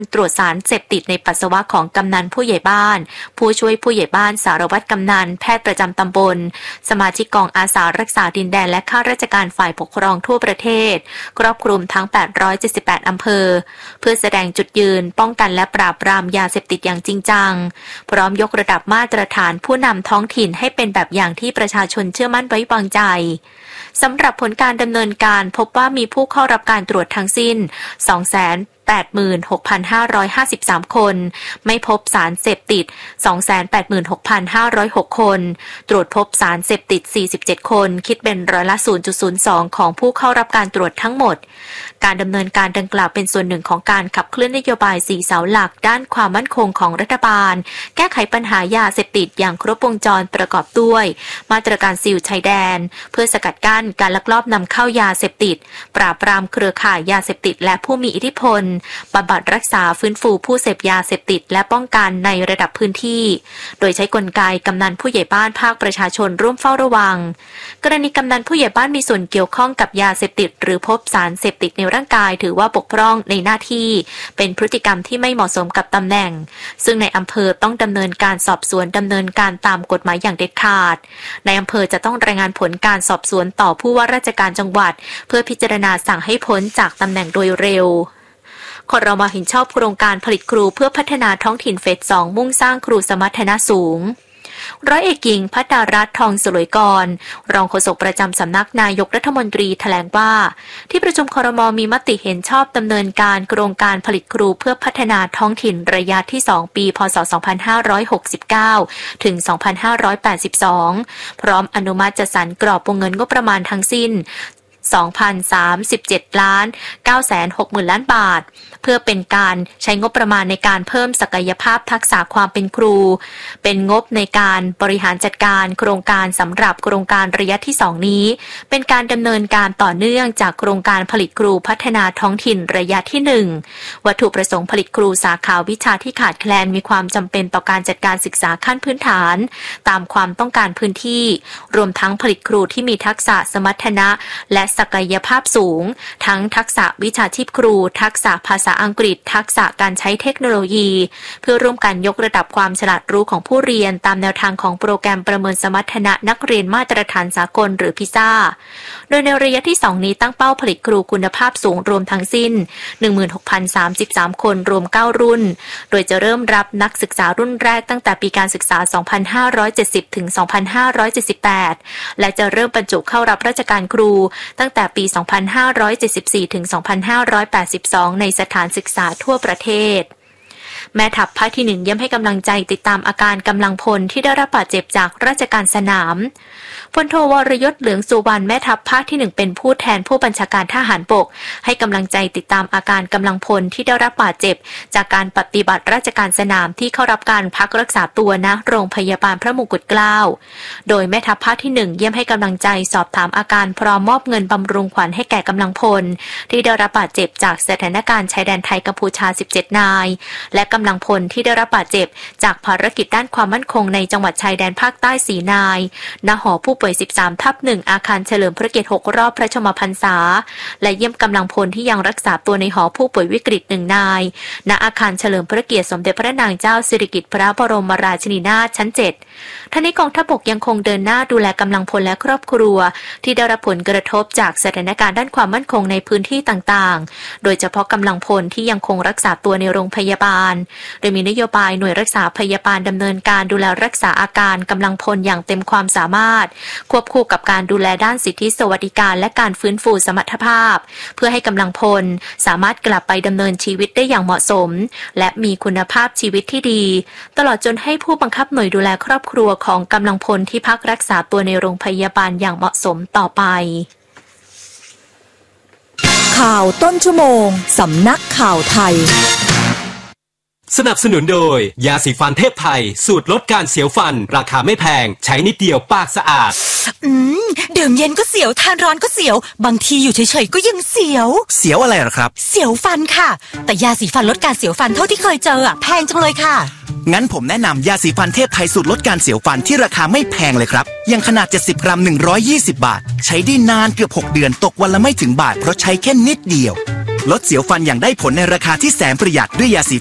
ตรวจสารเสพติดในปัสสาวะของกำนันผู้ใหญ่บ้านผู้ช่วยผู้ใหญ่บ้านสารวัตรกำนันแพทย์ประจำตำบลสมาชิกกองอาสารักษาดินแดนและข้าราชการฝ่ายปกครองทั่วประเทศครอบคลุมทั้ง878อำเภอเพื่อแสดงจุดยืนป้องกันและปราบปรามยาเสพติดอย่างจริงจังพร้อมยกระดับมาตรฐานผู้นำท้องถิ่นให้เป็นแบบอย่างที่ประชาชนเชื่อมั่นไว้วางใจสำหรับผลการดำเนินการพบว่ามีผู้เข้ารับการตรวจทั้งสิ้น 286,553 คนไม่พบสารเสพติด 286,506 คนตรวจพบสารเสพติด47คนคิดเป็นร้อยละ 0.02 ของผู้เข้ารับการตรวจทั้งหมดการดำเนินการดังกล่าวเป็นส่วนหนึ่งของการขับเคลื่อนนโยบาย4เสาหลักด้านความมั่นคงของรัฐบาลแก้ไขปัญหายาเสพติดอย่างครบวงจรประกอบด้วยมาตรการซีลชายแดนเพื่อสกัดกั้นการลักลอบนำเข้ายาเสพติดปราบปรามเครือข่ายยาเสพติดและผู้มีอิทธิพลบำบัดรักษาฟื้นฟูผู้เสพยาเสพติดและป้องกันในระดับพื้นที่โดยใช้กลไกกำนันผู้ใหญ่บ้านภาคประชาชนร่วมเฝ้าระวังกรณีกำนันผู้ใหญ่บ้านมีส่วนเกี่ยวข้องกับยาเสพติดหรือพบสารเสพติดในร่างกายถือว่าบกพร่องในหน้าที่เป็นพฤติกรรมที่ไม่เหมาะสมกับตำแหน่งซึ่งในอำเภอต้องดำเนินการสอบสวนดำเนินการตามกฎหมายอย่างเด็ดขาดในอำเภอจะต้องรายงานผลการสอบสวนต่อผู้ว่าราชการจังหวัดเพื่อพิจารณาสั่งให้พ้นจากตำแหน่งโดยเร็วครม.เห็นชอบโครงการผลิตครูเพื่อพัฒนาท้องถิ่นเฟส 2 มุ่งสร้างครูสมรรถนะสูงร้อยเอกหญิงภัตตารัตน์ทองสลวยกรรองโฆษกประจำสำนักนายกรัฐมนตรีแถลงว่าที่ประชุมครม.มีมติเห็นชอบดำเนินการโครงการผลิตครูเพื่อพัฒนาท้องถิ่นระยะที่2ปีพศ2569ถึง2582พร้อมอนุมัติจัดสรรกรอบวงเงินงบประมาณทั้งสิ้น2,037 ล้าน 960,000 ล้านบาทเพื่อเป็นการใช้งบประมาณในการเพิ่มศักยภาพทักษะความเป็นครูเป็นงบในการบริหารจัดการโครงการสำหรับโครงการระยะที่2นี้เป็นการดำเนินการต่อเนื่องจากโครงการผลิตครูพัฒนาท้องถิ่นระยะที่1วัตถุประสงค์ผลิตครูสาขาวิชาที่ขาดแคลนมีความจำเป็นต่อการจัดการศึกษาขั้นพื้นฐานตามความต้องการพื้นที่รวมทั้งผลิตครูที่มีทักษะสมรรถนะและศักยภาพสูงทั้งทักษะวิชาชีพครูทักษะภาษาอังกฤษทักษะการใช้เทคโนโลยีเพื่อร่วมกันยกระดับความฉลาดรู้ของผู้เรียนตามแนวทางของโปรแกรมประเมินสมรรถนะนักเรียนมาตรฐานสากลหรือพิซ่าโดยในระยะที่2นี้ตั้งเป้าผลิตครูคุณภาพสูงรวมทั้งสิ้น 16,033 คนรวม9รุ่นโดยจะเริ่มรับนักศึกษารุ่นแรกตั้งแต่ปีการศึกษา2570ถึง2578และจะเริ่มบรรจุเข้ารับราชการครูตั้งแต่ปี 2574 ถึง 2582 ในสถานศึกษาทั่วประเทศแม่ทัพภาคที่1เยี่ยมให้กำลังใจติดตามอาการกำลังพลที่ได้รับบาดเจ็บจากราชการสนามพลโทวรยศเหลืองสุวรรณแม่ทัพภาคที่1เป็นผู้แทนผู้บัญชาการทหารบกให้กำลังใจติดตามอาการกำลังพลที่ได้รับบาดเจ็บจากการปฏิบัติราชการสนามที่เข้ารับการพักรักษาตัวณโรงพยาบาลพระมงกุฎเกล้าโดยแม่ทัพภาคที่1เยี่ยมให้กำลังใจสอบถามอาการพร้อมมอบเงินบำรุงขวัญให้แก่กำลังพลที่ได้รับบาดเจ็บจากสถานการณ์ชายแดนไทยกัมพูชา17นายและกำลังพลที่ได้รับบาดเจ็บจากภารกิจด้านความมั่นคงในจังหวัดชายแดนภาคใต้4นายณหอผู้ป่วย13/1อาคารเฉลิมพระเกียรติ6รอบพระชนมพรรษาและเยี่ยมกำลังพลที่ยังรักษาตัวในหอผู้ป่วยวิกฤต1นายณอาคารเฉลิมพระเกียรติสมเด็จพระนางเจ้าสิริกิติ์พระบรมราชินีนาถชั้น7ท่านนี้กองทัพบกยังคงเดินหน้าดูแลกำลังพลและครอบครัวที่ได้รับผลกระทบจากสถานการณ์ด้านความมั่นคงในพื้นที่ต่างๆโดยเฉพาะกำลังพลที่ยังคงรักษาตัวในโรงพยาบาลโดยมีนโยบายหน่วยรักษาพยาบาลดำเนินการดูแลรักษาอาการกำลังพลอย่างเต็มความสามารถควบคู่กับการดูแลด้านสิทธิสวัสดิการและการฟื้นฟูสมรรถภาพเพื่อให้กำลังพลสามารถกลับไปดำเนินชีวิตได้อย่างเหมาะสมและมีคุณภาพชีวิตที่ดีตลอดจนให้ผู้บังคับหน่วยดูแลครอบครัวของกำลังพลที่พักรักษาตัวในโรงพยาบาลอย่างเหมาะสมต่อไปข่าวต้นชั่วโมงสำนักข่าวไทยสนับสนุนโดยยาสีฟันเทพไทยสูตรลดการเสียวฟันราคาไม่แพงใช้นิดเดียวปากสะอาดดื่มเย็นก็เสียวทานร้อนก็เสียวบางทีอยู่เฉยๆก็ยังเสียวอะไรหรอครับเสียวฟันค่ะแต่ยาสีฟันลดการเสียวฟันเท่าที่เคยเจอแพงจังเลยค่ะงั้นผมแนะนำยาสีฟันเทพไทยสูตรลดการเสียวฟันที่ราคาไม่แพงเลยครับอย่างขนาด70 กรัม120 บาทใช้ได้นานเกือบ6 เดือนตกวันละไม่ถึงบาทเพราะใช้แค่นิดเดียวลดเสียวฟันอย่างได้ผลในราคาที่แสนประหยัดด้วยยาสี